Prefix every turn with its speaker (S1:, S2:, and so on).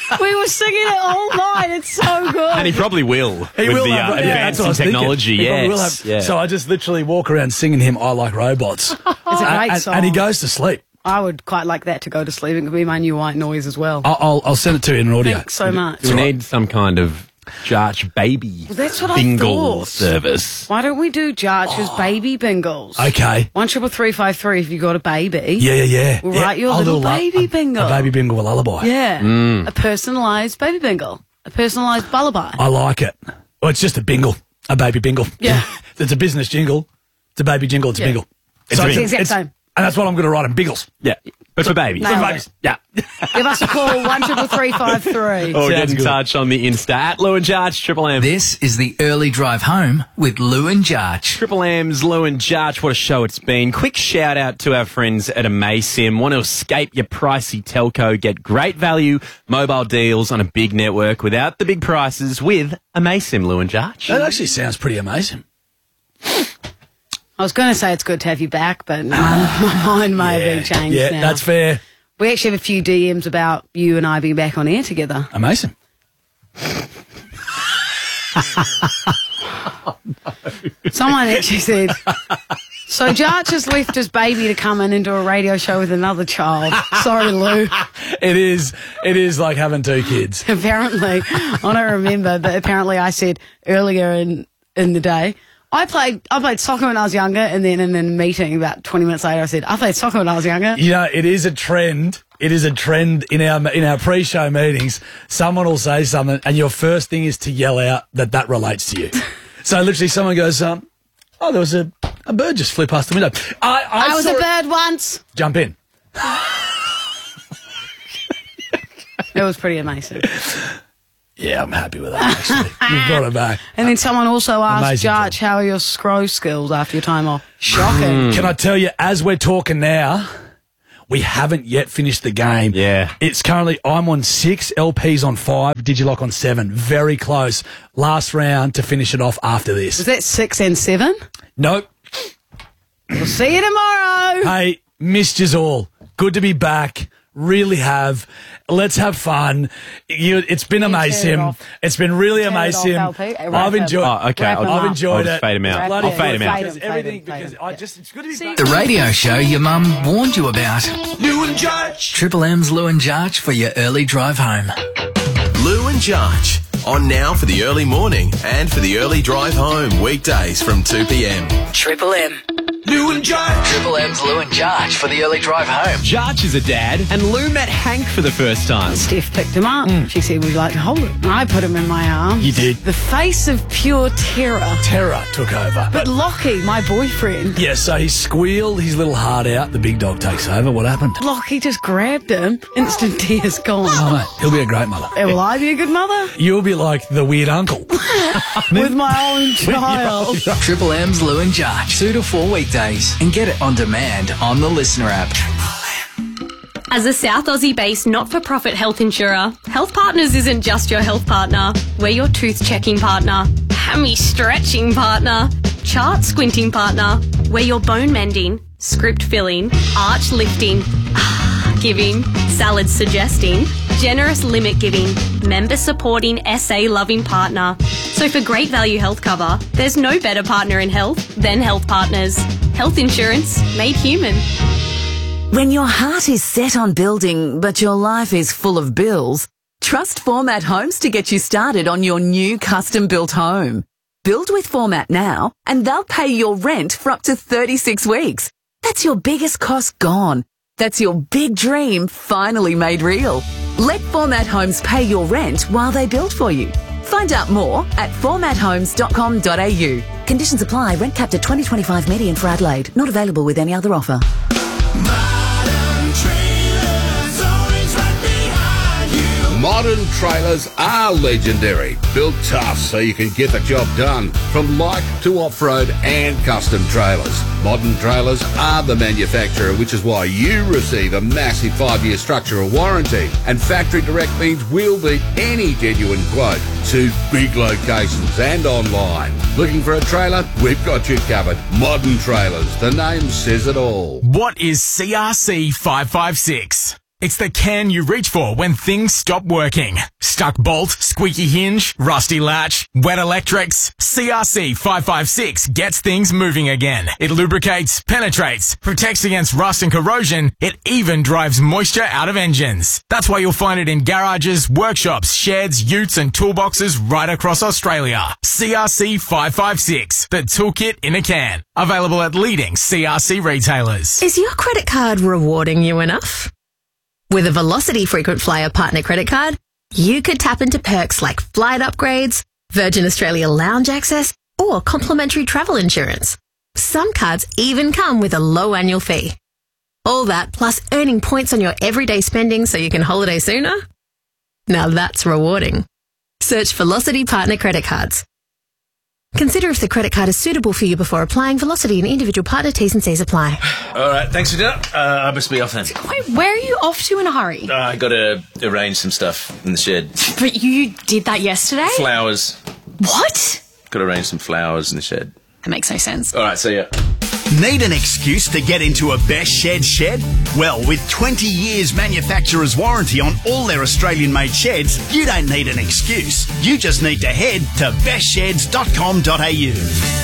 S1: We were singing it all night. It's so good.
S2: And he probably will. With the advance in technology, yes.
S3: So I just literally walk around singing him I Like Robots.
S1: It's a great song.
S3: And he goes to sleep.
S1: I would quite like that to go to sleep. It could be my new white noise as well.
S3: I'll send it to you in an audio.
S1: Thanks so much.
S2: We need some kind of Jarch baby
S1: that's what I
S2: bingle
S1: thought.
S2: service.
S1: Why don't we do Jarch's baby bingles?
S3: Okay.
S1: 13353 if you got a baby.
S3: Yeah.
S1: We'll write you a little baby bingle.
S3: A baby bingle with lullaby.
S1: Yeah. A personalised baby bingle. A personalised lullaby.
S3: I like it. Well, it's just a bingle. A baby bingle.
S1: Yeah.
S3: It's a business jingle. It's a baby jingle. It's a bingle.
S1: It's the exact same.
S3: And that's what I'm going to write in bingles.
S2: Yeah. But for babies.
S1: Nailed
S3: For
S1: it.
S3: babies. Yeah.
S1: Give us a call, 13353.
S2: Or get
S3: Sounds
S2: in
S3: good.
S2: touch on the Insta at Lou and Jarch, Triple M.
S4: This is the early drive home with Lou and Jarch.
S2: Triple M's Lou and Jarch, what a show it's been. Quick shout out to our friends at Amaysim. Want to escape your pricey telco? Get great value mobile deals on a big network without the big prices with Amaysim, Lou and Jarch.
S3: That actually sounds pretty amazing.
S1: I was going to say it's good to have you back, but my mind may have been changed
S3: Yeah,
S1: now.
S3: that's fair.
S1: We actually have a few DMs about you and I being back on air together.
S3: Amazing.
S1: Someone actually said, so Jarch has left his baby to come in and do a radio show with another child. Sorry, Lou.
S3: It is like having two kids.
S1: Apparently, I don't remember, but apparently I said earlier in the day, I played soccer when I was younger, and then in a meeting about 20 minutes later I said, I played soccer when I was younger.
S3: You know, it is a trend. It is a trend in our pre-show meetings. Someone will say something, and your first thing is to yell out that relates to you. So literally, someone goes, "Oh, there was a bird just flew past the window."
S1: I was a bird once.
S3: Jump in.
S1: It was pretty amazing.
S3: Yeah, I'm happy with that. Actually, you've got it back.
S1: And then someone also asked,
S3: Amazing
S1: Jarch,
S3: job.
S1: how are your scroll skills after your time off? Shocking.
S3: Can I tell you, as we're talking now, we haven't yet finished the game.
S2: Yeah.
S3: It's currently, I'm on 6, LP's on 5, Digilock on 7. Very close. Last round to finish it off after
S1: Is
S3: this.
S1: that 6 and 7?
S3: Nope.
S1: We'll see you tomorrow.
S3: Hey, missed yous all. Good to be back. Really have. Let's have fun. It's been
S1: Turn it
S3: amazing.
S1: off.
S3: It's been really
S1: Turn it
S3: amazing.
S1: off, LP.
S3: I've enjoyed.
S2: Oh, okay.
S1: Wrap 'em
S2: I'll
S1: up.
S3: enjoyed
S2: just
S3: it.
S2: fade him out.
S1: Bloody
S2: I'll fade him out.
S1: fade him.
S3: Everything
S1: Fade
S3: because
S1: him.
S3: it's good to be
S1: See-
S3: back.
S4: The radio show your mum warned you about.
S5: Lou and Jarch.
S4: Triple M's Lou and Jarch for your early drive home.
S5: Lou and Jarch. On now for the early morning and for the early drive home. Weekdays from 2 p.m.
S4: Triple M.
S5: Lou and Jarch.
S4: Triple M's Lou and Jarch for the early drive home.
S2: Jarch is a dad, and Lou met Hank for the first time.
S1: Steph picked him up. She said, would you like to hold it? And I put him in my arms.
S3: You did.
S1: The face of pure terror.
S3: Terror took over.
S1: But Lockie, my boyfriend,
S3: Yeah, so he squealed his little heart out. The big dog takes over. What happened?
S1: Lockie just grabbed him. Instant tears gone.
S3: Oh, mate, he'll be a great mother.
S1: Will I be a good mother?
S3: You'll be like the weird uncle.
S1: With my own child.
S4: Triple M's Lou and Jarch. 2 to 4 weekdays. And get it on demand on the Listener app.
S6: As a South Aussie-based not-for-profit health insurer, Health Partners isn't just your health partner. We're your tooth-checking partner, hammy-stretching partner, chart-squinting partner. We're your bone-mending, script-filling, arch-lifting, giving, salad-suggesting, generous limit-giving, member-supporting, SA-loving partner. So for great value health cover, there's no better partner in health than Health Partners. Health insurance made human.
S7: When your heart is set on building, but your life is full of bills, trust Format Homes to get you started on your new custom-built home. Build with Format now, and they'll pay your rent for up to 36 weeks. That's your biggest cost gone. That's your big dream finally made real. Let Format Homes pay your rent while they build for you. Find out more at formathomes.com.au. Conditions apply. Rent capped at 2025 median for Adelaide. Not available with any other offer.
S8: Modern trailers are legendary, built tough so you can get the job done, from light to off-road and custom trailers. Modern trailers are the manufacturer, which is why you receive a massive 5-year structural warranty, and factory direct means we'll beat any genuine quote to big locations and online. Looking for a trailer? We've got you covered. Modern Trailers, the name says it all.
S9: What is CRC 556? It's the can you reach for when things stop working. Stuck bolt, squeaky hinge, rusty latch, wet electrics. CRC 556 gets things moving again. It lubricates, penetrates, protects against rust and corrosion. It even drives moisture out of engines. That's why you'll find it in garages, workshops, sheds, utes and toolboxes right across Australia. CRC 556, the toolkit in a can. Available at leading CRC retailers.
S10: Is your credit card rewarding you enough? With a Velocity Frequent Flyer Partner Credit Card, you could tap into perks like flight upgrades, Virgin Australia lounge access, or complimentary travel insurance. Some cards even come with a low annual fee. All that plus earning points on your everyday spending so you can holiday sooner? Now that's rewarding. Search Velocity Partner Credit Cards. Consider if the credit card is suitable for you before applying. Velocity and individual partner T's and C's apply.
S11: All right, thanks for dinner. I must be off then.
S6: Wait, where are you off to in a hurry?
S11: I got to arrange some stuff in the shed.
S6: But you did that yesterday?
S11: Flowers.
S6: What?
S11: Got to arrange some flowers in the shed.
S6: That makes no sense.
S11: All right, see ya.
S12: Need an excuse to get into a Best shed? Well, with 20 years manufacturer's warranty on all their Australian-made sheds, you don't need an excuse. You just need to head to bestsheds.com.au.